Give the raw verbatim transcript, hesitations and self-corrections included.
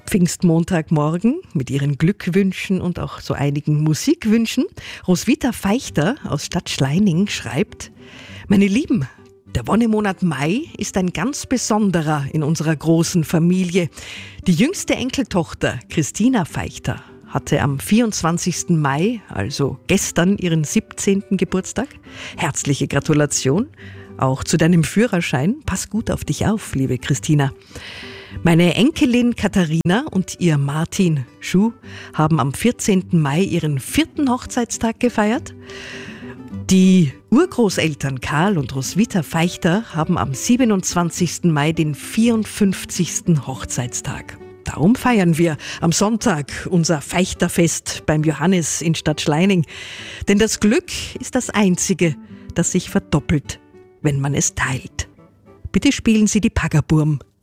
Pfingstmontagmorgen mit ihren Glückwünschen und auch so einigen Musikwünschen. Roswitha Feichter aus Stadt Schleining schreibt: Meine Lieben, der Wonnemonat Mai ist ein ganz besonderer in unserer großen Familie. Die jüngste Enkeltochter, Christina Feichter, hatte am vierundzwanzigsten Mai, also gestern, ihren siebzehnten Geburtstag. Herzliche Gratulation, auch zu deinem Führerschein. Pass gut auf dich auf, liebe Christina. Meine Enkelin Katharina und ihr Martin Schuh haben am vierzehnten Mai ihren vierten Hochzeitstag gefeiert. Die Urgroßeltern Karl und Roswitha Feichter haben am siebenundzwanzigsten Mai den vierundfünfzigsten Hochzeitstag. Darum feiern wir am Sonntag unser Feichterfest beim Johannes in Stadt Schleining. Denn das Glück ist das Einzige, das sich verdoppelt, wenn man es teilt. Bitte spielen Sie die Pagaburm